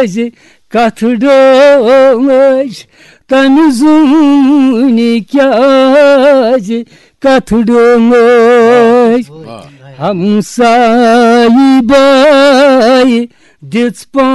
کتھ ڈوش تنظون کیاز کتھ ڈوش ہمسائی بائی دِژ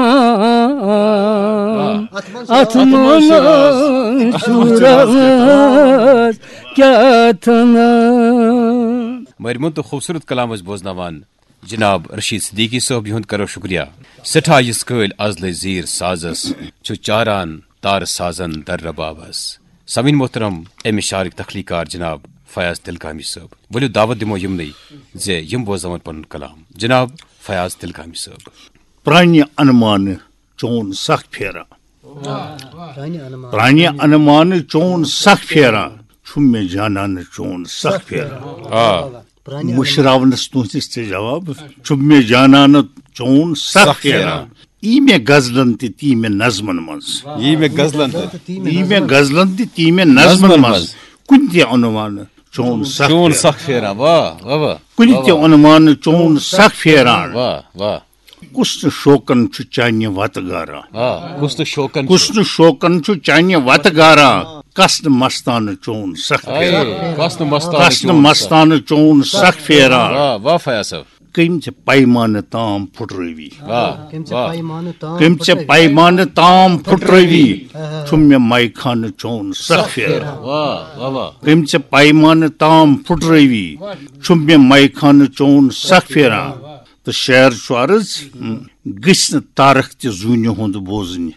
پان اتھ منٛز چھُ راز کیٛاہ مرمون تو خوبصورت کلام بوزناوان جناب رشید صدیقی صٲب یہند کرو شکریہ سٹھا یس قٲلۍ از لٔج زیٖر سازس چھُ چاران تار سازن در ربابس سمین محترم امہِ شعرٕکۍ تخلیقار جناب فیاض تلکامی صٲب ؤلِو دعوت دِمو یِمنٕے زِ یِم بوزناون پنُن کلام جناب فیاض تلکامی صٲب پرانہِ انمانہٕ چون سخ پھیران پرانہِ انمانہٕ چون سخ پھیران چھُ مےٚ جانانہٕ چون سخ پھیران مشراونس تُہنٛدِس تہِ جواب چھُ مےٚ جانانہٕ چون سخ پھیران یی مےٚ غزلن تہِ تی مےٚ نظمن منٛز یی مےٚ غزلن تہِ تی مےٚ نظمن منٛز کُنہِ تہِ عنوانہٕ چون سخ پھیران واہ واہ کُنہِ تہِ عنوانہٕ چون سخ پھیران واہ واہ کُس نہٕ شوقن چھُ چانہِ وتہٕ گاران کُس نہٕ شوقن چھُ چانہِ وتہٕ گاران کس نہٕ مستانہٕ چون سخ پھیران کس نہٕ مستانہٕ چون سخ پھیران واہ فیاض صٲب کٔمۍ ژےٚ پیمانہٕ تام پھُٹرٲوی کٔمۍ ژےٚ پیمانہٕ تام پھُٹرٲوی چھُ مےٚ مے خانہٕ چون سخ پھیران کٔمۍ ژےٚ پیمانہٕ تام پھُٹرٲوی چھُ مےٚ مے خانہٕ چون سخ پھیران تہٕ شعر چھُ عرض گٔژھۍ نہٕ تارک تہِ زوٗنہِ ہُنٛد بوزٕنہِ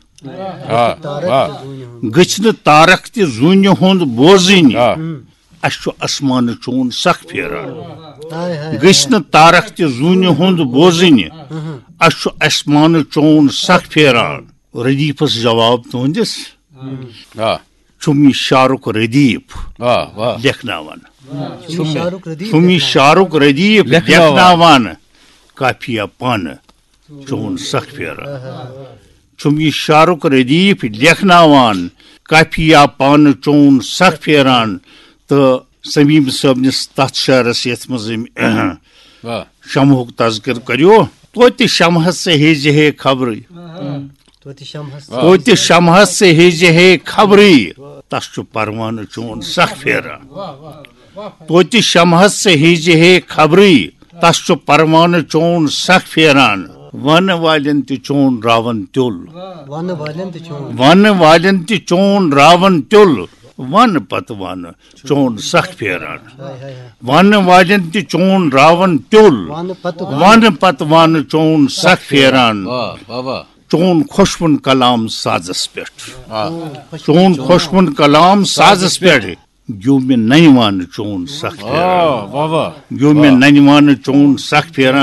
گٔژھۍ نہٕ تارک تہِ زوٗنہِ ہُنٛد بوزٕنۍ اسہِ چھُ اسمانہٕ چون سخ پھیران گٔژھۍ نہٕ تارک تہِ زوٗنہِ ہُنٛد بوزٕنۍ اسہِ چھُ اسمانہٕ چون سخ پھیران ردیٖفس جواب تُہنٛدِس چھُم یہِ شعرُک ردیٖف لیکھناوان چھُم یہِ شعرُک ردیٖف لیکھناوان کافیہ پانہٕ چون سخ پھیران چھُم یہِ شعرُک ردیٖف لیکھناوان کافیہ پانہٕ چون سخ پھیران تہٕ سمیٖم صٲبنِس تتھ شعرس یتھ منٛز أمۍ شمہُک تذکر کریو توتہِ شمہس سے ہیزِ ہے خبرٕے توتہِ شمہس سے ہیزِ ہے خبرٕے تس چھُ پروانہٕ چون سخ پھیران توتہِ شمہس سے ہیزِ ہے خبرٕے تس چھُ پروانہٕ چون سخ پھیران ونہٕ والٮ۪ن تہِ چون راون تیُل ونہٕ والٮ۪ن تہِ چون راون تیُل ونہٕ پتہٕ ونہٕ چون سخ پھیران ونہٕ والٮ۪ن تہِ چون راون تیُل ونہٕ پتہٕ ونہٕ چون سخ پھیران چون خوشوُن کلام سازس پٮ۪ٹھ چون خوشوُن کلام سازس پٮ۪ٹھ گیو مےٚ ننہِ وانہٕ چون سخ پھیران گیو مےٚ ننہِ وانہٕ چون سخ پھیران